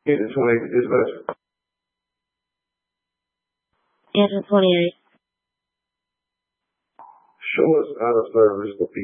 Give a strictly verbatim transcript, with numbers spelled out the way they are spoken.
Engine twenty-eight, dispatch. Engine twenty-eight. Show us out of service the